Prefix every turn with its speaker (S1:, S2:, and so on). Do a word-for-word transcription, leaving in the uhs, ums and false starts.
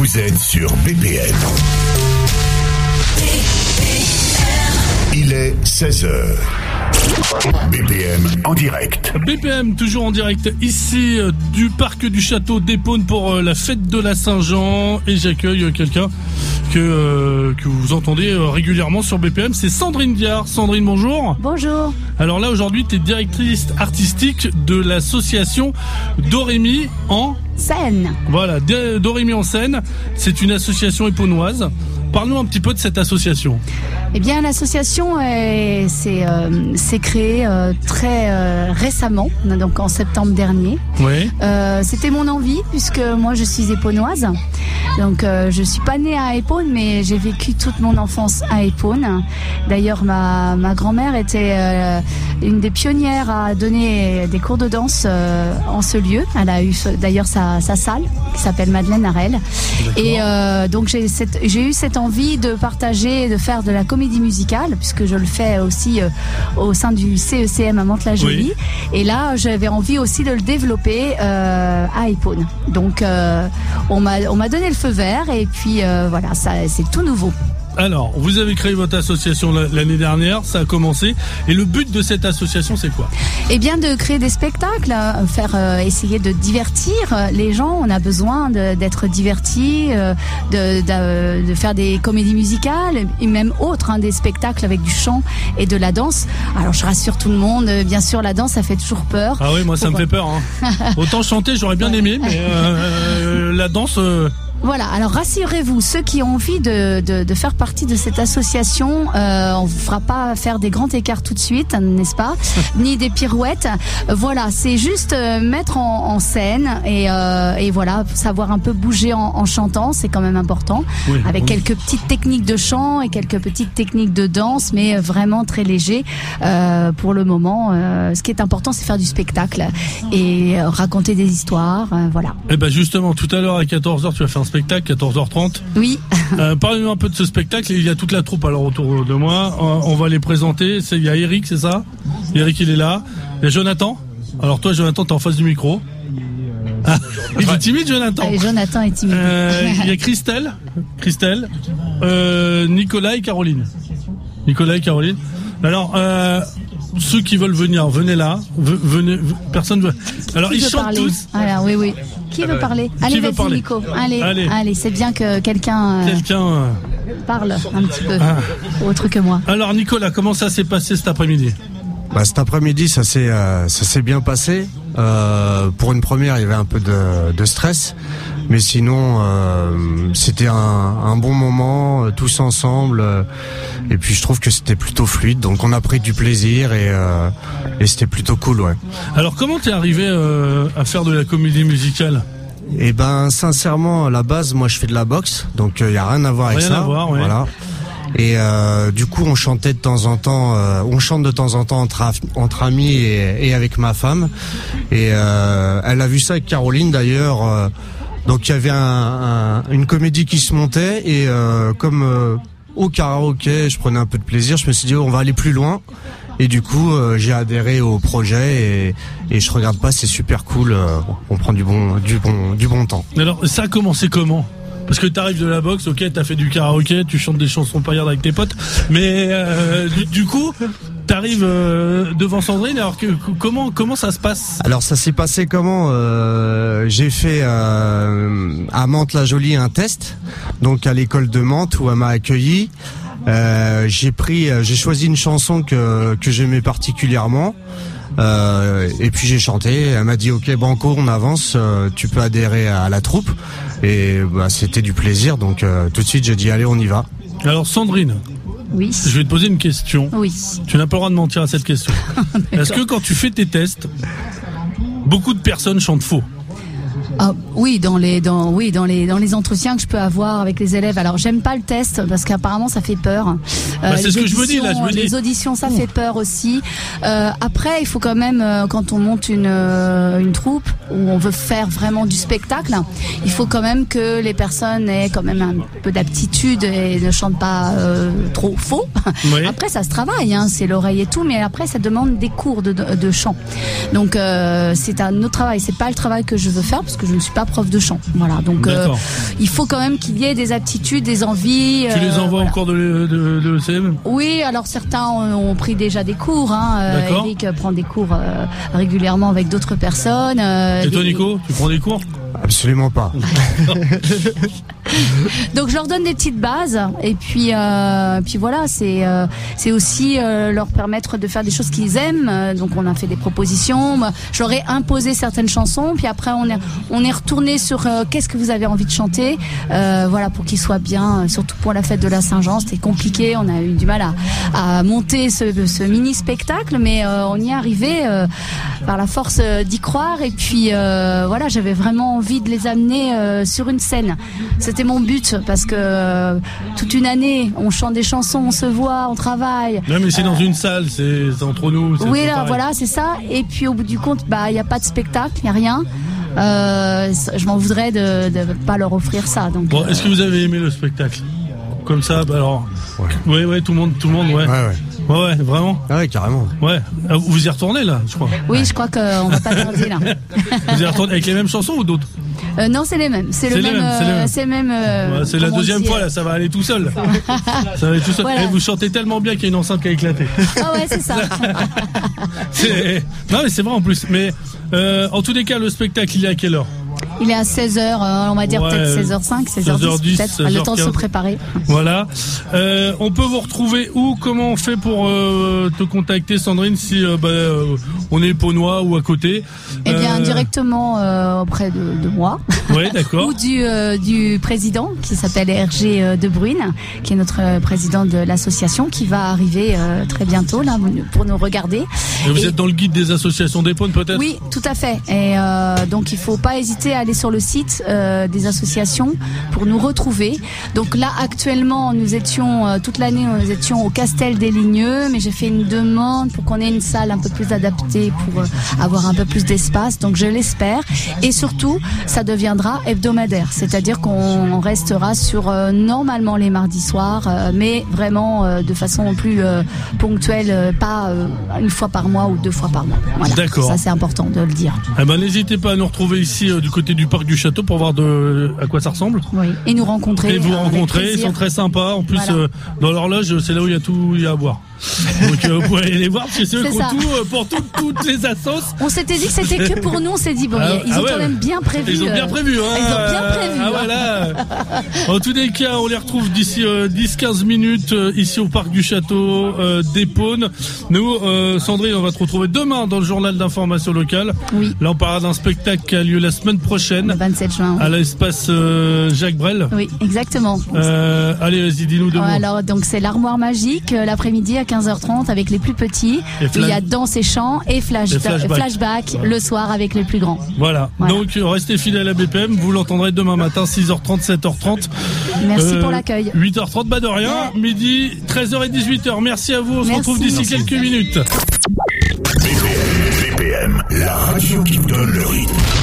S1: Vous êtes sur B P M. Il est seize heures. B P M en direct.
S2: B P M toujours en direct ici euh, du parc du château d'Épône pour euh, la fête de la Saint-Jean, et j'accueille euh, quelqu'un que euh, que vous entendez euh, régulièrement sur B P M, c'est Sandrine Diard. Sandrine, bonjour.
S3: Bonjour.
S2: Alors là aujourd'hui tu es directrice artistique de l'association Dorémy en
S3: Seine.
S2: Voilà, Dorémy en Seine, c'est une association épônoise. Parle-nous un petit peu de cette association.
S3: Eh bien, l'association est, c'est, euh, s'est créée euh, très euh, récemment, donc en septembre dernier.
S2: Oui.
S3: Euh, c'était mon envie, puisque moi je suis épônoise. Donc euh, je suis pas née à Épône, mais j'ai vécu toute mon enfance à Épône. D'ailleurs, ma, ma grand-mère était euh, une des pionnières à donner des cours de danse euh, en ce lieu. Elle a eu d'ailleurs sa, sa salle, qui s'appelle Madeleine Arel. D'accord. Et euh, donc j'ai, cette, j'ai eu cette envie de partager, de faire de la comédie musicale, puisque je le fais aussi euh, au sein du C E C M à Mantes-la-Jolie. Oui. Et là, j'avais envie aussi de le développer euh, à Épône. Donc, euh, on m'a on m'a donné le feu vert, et puis euh, voilà, ça c'est tout nouveau.
S2: Alors, vous avez créé votre association l'année dernière, ça a commencé. Et le but de cette association, c'est quoi ?
S3: Eh bien, de créer des spectacles, faire euh, essayer de divertir les gens. On a besoin de, d'être divertis, euh, de, de, de faire des comédies musicales et même autres, hein, des spectacles avec du chant et de la danse. Alors, je rassure tout le monde, bien sûr, la danse, ça fait toujours peur.
S2: Ah oui, moi, ça Pourquoi ? me fait peur. Hein. Autant chanter, j'aurais bien aimé, mais euh, la danse... Euh...
S3: Voilà, alors rassurez-vous, ceux qui ont envie de, de, de faire partie de cette association, euh, on ne vous fera pas faire des grands écarts tout de suite, n'est-ce pas ? Ni des pirouettes. Voilà, c'est juste euh, mettre en, en scène et, euh, et voilà, savoir un peu bouger en, en chantant, c'est quand même important. Oui, avec oui. quelques petites techniques de chant et quelques petites techniques de danse, mais vraiment très léger euh, pour le moment. Euh, ce qui est important, c'est faire du spectacle et euh, raconter des histoires, euh, voilà.
S2: Et ben justement, tout à l'heure à quatorze heures, tu vas faire un spectacle, quatorze heures trente.
S3: Oui.
S2: euh, Parlez-nous un peu de ce spectacle. Il y a toute la troupe alors autour de moi. On va les présenter. C'est, il y a Eric, c'est ça ? Eric, il est là. Il y a Jonathan. Alors toi, Jonathan, t'es en face du micro. Ah, il est timide, Jonathan.
S3: Allez, Jonathan est timide.
S2: Euh, il y a Christelle, Christelle, euh, Nicolas et Caroline. Nicolas et Caroline. Alors, euh, ceux qui veulent venir, venez là. Venez, personne veut. Alors,
S3: qui
S2: ils
S3: veut
S2: chantent
S3: parler
S2: tous.
S3: Alors, oui, oui. Qui veut parler ? Allez,
S2: qui
S3: vas-y,
S2: parler
S3: Nico. Allez,
S2: allez,
S3: allez, c'est bien que quelqu'un, euh,
S2: quelqu'un euh...
S3: parle un petit peu,
S2: ah.
S3: autre que moi.
S2: Alors, Nicolas, comment ça s'est passé cet après-midi ?
S4: Bah, cet après-midi, ça s'est, euh, ça s'est bien passé. Euh, pour une première, il y avait un peu de, de stress, mais sinon, euh, c'était un, un bon moment, euh, tous ensemble. Euh, et puis, je trouve que c'était plutôt fluide, donc on a pris du plaisir et, euh, et c'était plutôt cool, ouais.
S2: Alors, comment t'es arrivé euh, à faire de la comédie musicale ?
S4: Eh ben, sincèrement, à la base, moi, je fais de la boxe, donc il euh, y a rien à voir
S2: rien
S4: avec ça.
S2: À voir, ouais.
S4: Voilà. Et euh, du coup, on chantait de temps en temps, euh, on chante de temps en temps entre, entre amis et, et avec ma femme. Et euh, elle a vu ça avec Caroline d'ailleurs. Euh, donc il y avait un, un, une comédie qui se montait et euh, comme euh, au karaoké, je prenais un peu de plaisir. Je me suis dit oh, on va aller plus loin. Et du coup, euh, j'ai adhéré au projet et, et je regarde pas, c'est super cool. Euh, on prend du bon, du bon, du bon temps.
S2: Alors ça a commencé comment ? Parce que t'arrives de la boxe, ok, t'as fait du karaoké, tu chantes des chansons paillardes avec tes potes, mais euh, du, du coup, t'arrives euh, devant Sandrine. Alors que comment comment ça se passe ?
S4: Alors ça s'est passé comment euh, J'ai fait euh, à Mantes-la-Jolie un test, donc à l'école de Mantes où elle m'a accueilli. Euh, j'ai pris, j'ai choisi une chanson que que j'aimais particulièrement. Euh, et puis j'ai chanté, elle m'a dit ok banco on avance, euh, tu peux adhérer à la troupe et bah, c'était du plaisir donc euh, tout de suite j'ai dit allez on y va.
S2: Alors Sandrine,
S3: oui.
S2: Je vais te poser une question.
S3: Oui.
S2: Tu n'as pas le droit de mentir à cette question. Est-ce que quand tu fais tes tests, beaucoup de personnes chantent faux ?
S3: Ah, oui, dans les, dans, oui, dans les, dans les entretiens que je peux avoir avec les élèves. Alors, j'aime pas le test parce qu'apparemment ça fait peur.
S2: Bah, euh, c'est ce que je me dis là. Je me
S3: les
S2: dis.
S3: auditions, ça fait peur aussi. Euh, après, il faut quand même, euh, quand on monte une, euh, une troupe où on veut faire vraiment du spectacle, il faut quand même que les personnes aient quand même un peu d'aptitude et ne chantent pas euh, trop faux. Oui. Après, ça se travaille, hein, c'est l'oreille et tout, mais après, ça demande des cours de, de, de chant. Donc, euh, c'est un autre travail. C'est pas le travail que je veux faire parce que je ne suis pas prof de chant. Voilà, donc euh, il faut quand même qu'il y ait des aptitudes, des envies.
S2: Tu les
S3: euh,
S2: envoies
S3: voilà.
S2: au cours de l'E de, de, C M?
S3: Oui, alors certains ont, ont pris déjà des cours. Hein. Euh, Eric prend des cours euh, régulièrement avec d'autres personnes. Euh,
S2: Et toi,
S3: des...
S2: Nico, tu prends des cours?
S4: Absolument pas.
S3: Donc je leur donne des petites bases et puis euh, puis voilà, c'est euh, c'est aussi euh, leur permettre de faire des choses qu'ils aiment. Donc on a fait des propositions. Je leur ai imposé certaines chansons, puis après on est on est retourné sur euh, qu'est-ce que vous avez envie de chanter, euh, voilà, pour qu'ils soient bien. Surtout pour la fête de la Saint-Jean, c'était compliqué. On a eu du mal à à monter ce, ce mini spectacle, mais euh, on y est arrivé euh, par la force d'y croire. Et puis euh, voilà, j'avais vraiment envie de les amener euh, sur une scène. C'était mon but parce que euh, toute une année, on chante des chansons, on se voit, on travaille.
S2: Non, mais c'est
S3: euh,
S2: dans une salle, c'est entre nous.
S3: Oui, là, voilà, c'est ça. Et puis au bout du compte, bah, il n'y a pas de spectacle, il n'y a rien. Euh, je m'en voudrais de ne pas leur offrir ça. Donc,
S2: bon,
S3: euh,
S2: est-ce que vous avez aimé le spectacle? Comme ça, bah alors. Ouais, ouais, ouais, tout le monde, tout le monde, ouais.
S4: Ouais, ouais.
S2: Ouais, ouais, vraiment.
S4: Ah ouais, carrément.
S2: Ouais. Vous y retournez là, je crois.
S3: Oui, je crois qu'on va pas tarder là.
S2: Vous y retournez avec les mêmes chansons ou d'autres?
S3: Euh, non, c'est les mêmes. C'est,
S2: c'est
S3: le même.
S2: mêmes,
S3: c'est le même. Euh,
S2: ouais, c'est la deuxième fois là, ça va aller tout seul. Ça va aller tout seul.
S3: Voilà.
S2: Et vous chantez tellement bien qu'il y a une enceinte qui a éclaté.
S3: Ah ouais, c'est ça.
S2: c'est... Non mais c'est vrai en plus. Mais euh, en tous les cas, le spectacle il est à quelle heure?
S3: Il est à seize heures, euh, on va dire ouais, peut-être seize heures cinq, seize heures dix, peut-être, le temps de se préparer.
S2: Voilà. Euh, on peut vous retrouver où? Comment on fait pour euh, te contacter, Sandrine, si euh, bah, euh, on est Pônois ou à côté?
S3: Eh bien,
S2: euh...
S3: directement euh, auprès de, de moi.
S2: Oui, d'accord.
S3: Ou du, euh, du président qui s'appelle Hergé De Bruyne, qui est notre président de l'association, qui va arriver euh, très bientôt là pour nous regarder.
S2: Et vous
S3: Et...
S2: êtes dans le guide des associations d'Épône, peut-être?
S3: Oui, tout à fait. Et euh, donc, il faut pas hésiter à aller sur le site euh, des associations pour nous retrouver. Donc là, actuellement, nous étions euh, toute l'année, nous étions au Castel des Ligneux, mais j'ai fait une demande pour qu'on ait une salle un peu plus adaptée pour euh, avoir un peu plus d'espace. Donc je l'espère. Et surtout, ça deviendra hebdomadaire, c'est-à-dire qu'on restera sur euh, normalement les mardis soirs, euh, mais vraiment euh, de façon plus euh, ponctuelle, euh, pas euh, une fois par mois ou deux fois par mois. Voilà.
S2: D'accord.
S3: Ça, c'est important de le dire.
S2: Eh ben, n'hésitez pas à nous retrouver ici euh, du côté du parc du château pour voir de à quoi ça ressemble.
S3: Oui. Et nous rencontrer.
S2: Et vous
S3: euh,
S2: rencontrer, ils sont très sympas. En plus, voilà. euh, dans l'horloge, c'est là où il y a tout il y a à boire. Donc euh, vous pouvez aller les voir parce que c'est eux qui ont tout euh, pour tout, toutes les assos.
S3: On s'était dit que c'était que pour nous, on s'est dit bon, ah, ils ont ah ouais, quand même bien prévu.
S2: Ils ont bien prévu, hein.
S3: Ils ont bien prévu.
S2: Ah voilà. En tous les cas, on les retrouve d'ici euh, dix à quinze minutes euh, ici au parc du château euh, d'Épône. Nous, euh, Sandrine, on va te retrouver demain dans le journal d'information locale.
S3: Oui.
S2: Là, on parlera d'un spectacle qui a lieu la semaine prochaine.
S3: Le vingt-sept juin. Oui.
S2: À l'espace euh, Jacques Brel.
S3: Oui, exactement.
S2: Euh, allez, vas-y, dis-nous deux mots.
S3: Alors, donc c'est l'armoire magique euh, l'après-midi à quinze heures trente avec les plus petits.
S2: Flash...
S3: Il y a danse et chant et, flash...
S2: et flashback,
S3: flashback ouais. Le soir avec les plus grands.
S2: Voilà. voilà. Donc restez fidèles à B P M. Vous l'entendrez demain matin six heures trente, sept heures trente.
S3: Merci euh, pour l'accueil.
S2: huit heures trente, bah de rien. Ouais. Midi, treize heures et dix-huit heures. Merci à vous. On
S3: Merci.
S2: se retrouve d'ici Merci. quelques minutes.
S1: B P M, B P M, la radio qui donne le rythme.